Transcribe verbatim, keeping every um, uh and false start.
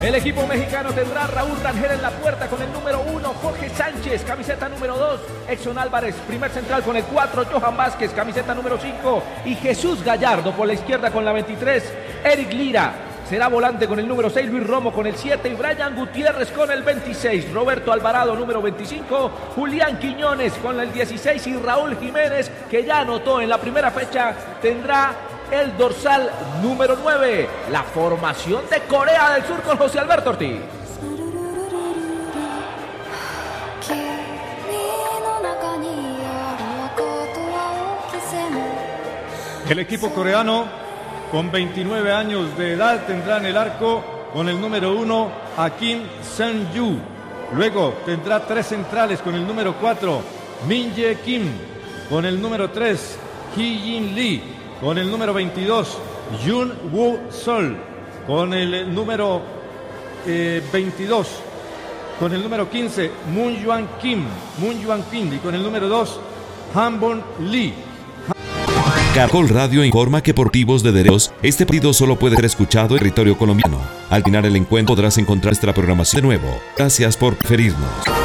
El equipo mexicano tendrá a Raúl Rangel en la puerta con el número uno, Jorge Sánchez, camiseta número dos, Exxon Álvarez, primer central con el cuatro, Johan Vázquez, camiseta número cinco, y Jesús Gallardo por la izquierda con la veintitrés, Eric Lira. Será volante con el número seis, Luis Romo con el siete y Brian Gutiérrez con el veintiséis. Roberto Alvarado, número veinticinco. Julián Quiñones con el dieciséis y Raúl Jiménez, que ya anotó en la primera fecha, tendrá el dorsal número nueve. La formación de Corea del Sur con José Alberto Ortiz. El equipo coreano, con veintinueve años de edad, tendrá en el arco con el número uno a Kim Seung-yu. Luego tendrá tres centrales con el número cuatro, Min Jae Kim, con el número tres, Hee Jin Lee, con el número veintidós, Jun Woo Sol, con el número eh, veintidós, con el número quince, Moon Yuan Kim, Moon Yuan Kim, y con el número dos, Hanbon Lee. Caracol Radio informa que por motivos de derechos, este partido solo puede ser escuchado en territorio colombiano. Al final el encuentro podrás encontrar nuestra programación de nuevo. Gracias por preferirnos.